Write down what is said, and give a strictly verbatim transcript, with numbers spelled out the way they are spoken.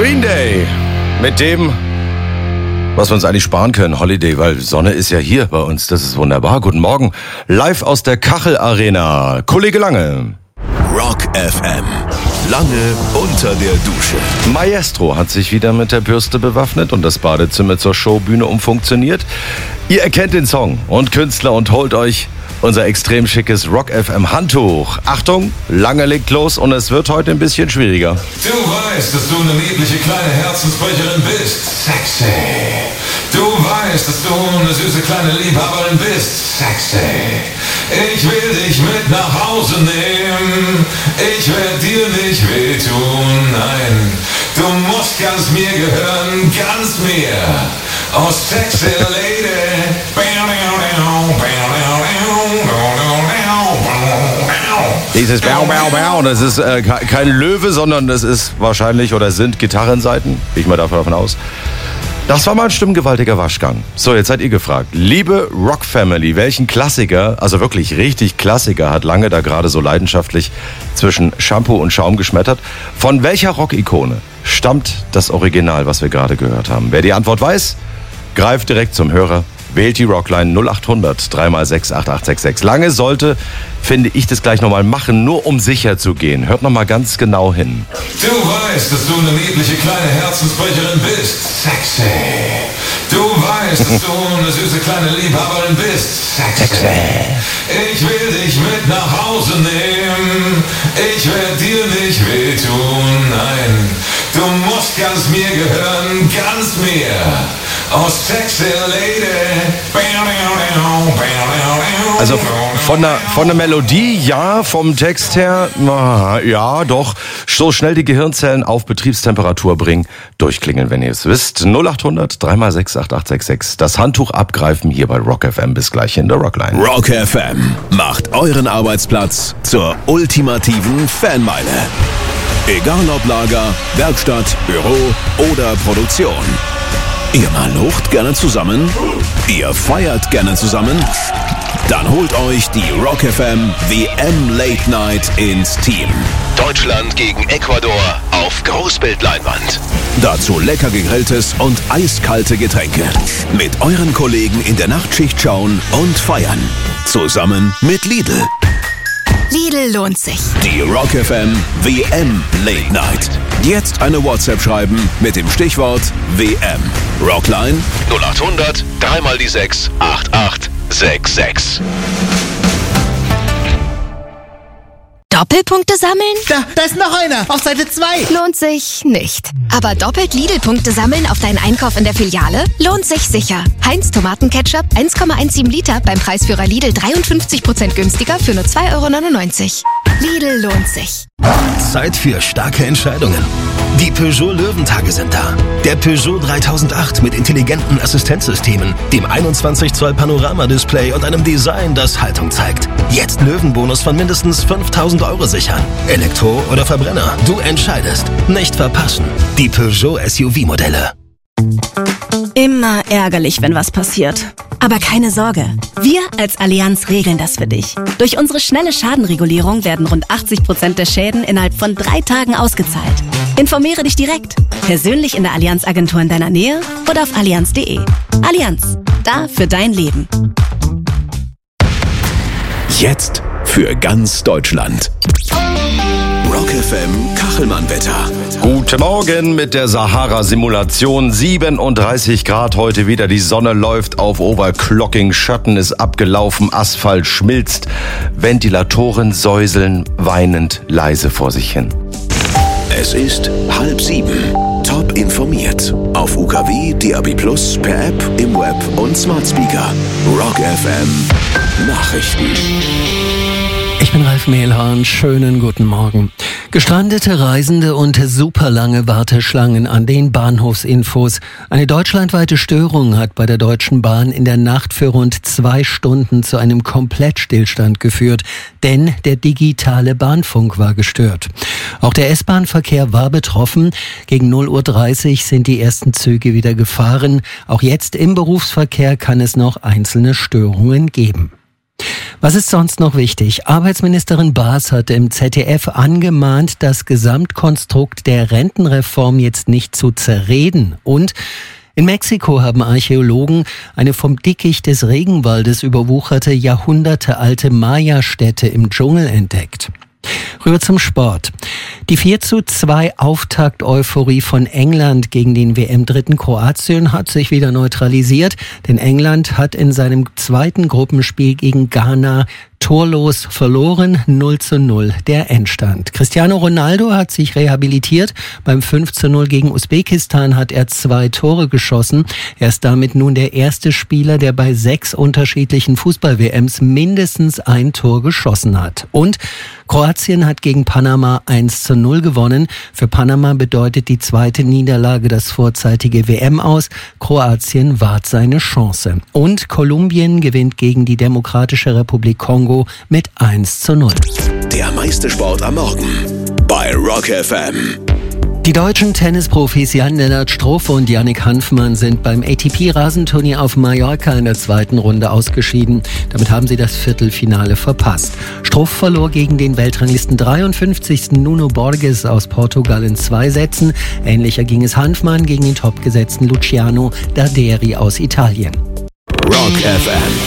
Green Day mit dem, was wir uns eigentlich sparen können, Holiday, weil Sonne ist ja hier bei uns, das ist wunderbar. Guten Morgen, live aus der Kachel Arena, Kollege Lange. Rock F M, Lange unter der Dusche. Maestro hat sich wieder mit der Bürste bewaffnet und das Badezimmer zur Showbühne umfunktioniert. Ihr erkennt den Song und Künstler und holt euch unser extrem schickes Rock F M Handtuch. Achtung, Lange legt los und es wird heute ein bisschen schwieriger. Du weißt, dass du eine niedliche kleine Herzensbrecherin bist. Sexy. Du weißt, dass du eine süße kleine Liebhaberin bist. Sexy. Ich will dich mit nach Hause nehmen. Ich werde dir nicht wehtun, nein. Du musst ganz mir gehören, ganz mir. Oh, sexy lady. Dieses Bau, Bau, Bau, das ist äh, kein Löwe, sondern das ist wahrscheinlich oder sind Gitarrenseiten. Gehe ich mal davon aus. Das war mal ein stimmgewaltiger Waschgang. So, jetzt seid ihr gefragt. Liebe Rock Family, welchen Klassiker, also wirklich richtig Klassiker, hat Lange da gerade so leidenschaftlich zwischen Shampoo und Schaum geschmettert? Von welcher Rock-Ikone stammt das Original, was wir gerade gehört haben? Wer die Antwort weiß, greift direkt zum Hörer. Wählt die Rockline null acht hundert drei mal sechs acht acht sechs sechs. Lange sollte, finde ich, das gleich nochmal machen, nur um sicher zu gehen. Hört nochmal ganz genau hin. Du weißt, dass du eine niedliche kleine Herzensbrecherin bist. Sexy. Du weißt, dass du eine süße kleine Liebhaberin bist. Sexy. Ich will dich mit nach Hause nehmen. Ich werde dir nicht wehtun, nein. Du musst ganz mir gehören, ganz mir. Oh, sexy lady. Also von der, von der Melodie, ja, vom Text her, ja, doch. So schnell die Gehirnzellen auf Betriebstemperatur bringen. Durchklingeln, wenn ihr es wisst. null acht hundert drei mal sechs acht acht sechs sechs. Das Handtuch abgreifen hier bei Rock F M. Bis gleich in der Rockline. Rock F M macht euren Arbeitsplatz zur ultimativen Fanmeile. Egal ob Lager, Werkstatt, Büro oder Produktion. Ihr malucht gerne zusammen? Ihr feiert gerne zusammen? Dann holt euch die Rock F M W M Late Night ins Team. Deutschland gegen Ecuador auf Großbildleinwand. Dazu lecker gegrilltes und eiskalte Getränke. Mit euren Kollegen in der Nachtschicht schauen und feiern. Zusammen mit Lidl. Lidl lohnt sich. Die Rock F M W M Late Night. Jetzt eine WhatsApp schreiben mit dem Stichwort W M. Rockline null acht hundert drei mal die sechs acht acht sechs sechs. Doppelpunkte sammeln? Da, da ist noch einer. Auf Seite zwei. Lohnt sich nicht. Aber doppelt Lidl-Punkte sammeln auf deinen Einkauf in der Filiale? Lohnt sich sicher. Heinz Tomatenketchup eins Komma siebzehn Liter beim Preisführer Lidl dreiundfünfzig Prozent günstiger für nur zwei Euro neunundneunzig. Lidl lohnt sich. Zeit für starke Entscheidungen. Die Peugeot Löwentage sind da. Der Peugeot dreitausendacht mit intelligenten Assistenzsystemen, dem einundzwanzig Zoll Panoramadisplay und einem Design, das Haltung zeigt. Jetzt Löwenbonus von mindestens fünftausend Euro sichern. Elektro oder Verbrenner, du entscheidest. Nicht verpassen. Die Peugeot S U V-Modelle. Immer ärgerlich, wenn was passiert. Aber keine Sorge, wir als Allianz regeln das für dich. Durch unsere schnelle Schadenregulierung werden rund achtzig Prozent der Schäden innerhalb von drei Tagen ausgezahlt. Informiere dich direkt, persönlich in der Allianz-Agentur in deiner Nähe oder auf allianz punkt de. Allianz, da für dein Leben. Jetzt für ganz Deutschland. Rock F M Kachelmann-Wetter. Guten Morgen mit der Sahara-Simulation. siebenunddreißig Grad heute wieder. Die Sonne läuft auf Overclocking. Schatten ist abgelaufen. Asphalt schmilzt. Ventilatoren säuseln weinend leise vor sich hin. Es ist halb sieben. Top informiert. Auf U K W, D A B plus, per App, im Web und Smart Speaker. Rock F M Nachrichten. Ich bin Ralf Mehlhahn, schönen guten Morgen. Gestrandete Reisende und superlange Warteschlangen an den Bahnhofsinfos. Eine deutschlandweite Störung hat bei der Deutschen Bahn in der Nacht für rund zwei Stunden zu einem Komplettstillstand geführt, denn der digitale Bahnfunk war gestört. Auch der S-Bahn-Verkehr war betroffen. Gegen null Uhr dreißig sind die ersten Züge wieder gefahren. Auch jetzt im Berufsverkehr kann es noch einzelne Störungen geben. Was ist sonst noch wichtig? Arbeitsministerin Baas hatte im Z D F angemahnt, das Gesamtkonstrukt der Rentenreform jetzt nicht zu zerreden. Und in Mexiko haben Archäologen eine vom Dickicht des Regenwaldes überwucherte, jahrhundertealte Maya-Stätte im Dschungel entdeckt. Rüber zum Sport. Die vier zu zwei Auftakt-Euphorie von England gegen den W M-Dritten Kroatien hat sich wieder neutralisiert, denn England hat in seinem zweiten Gruppenspiel gegen Ghana torlos verloren, null zu null der Endstand. Cristiano Ronaldo hat sich rehabilitiert. Beim fünf zu null gegen Usbekistan hat er zwei Tore geschossen. Er ist damit nun der erste Spieler, der bei sechs unterschiedlichen Fußball-W Ms mindestens ein Tor geschossen hat. Und Kroatien hat gegen Panama eins zu null gewonnen. Für Panama bedeutet die zweite Niederlage das vorzeitige W M aus. Kroatien wahrt seine Chance. Und Kolumbien gewinnt gegen die Demokratische Republik Kongo mit eins zu null. Der meiste Sport am Morgen bei Rock F M. Die deutschen Tennisprofis Jan-Lennart Struff und Yannick Hanfmann sind beim A T P-Rasenturnier auf Mallorca in der zweiten Runde ausgeschieden. Damit haben sie das Viertelfinale verpasst. Struff verlor gegen den Weltranglisten dreiundfünfzigsten Nuno Borges aus Portugal in zwei Sätzen. Ähnlicher ging es Hanfmann gegen den topgesetzten Luciano Darderi aus Italien. Rock F M.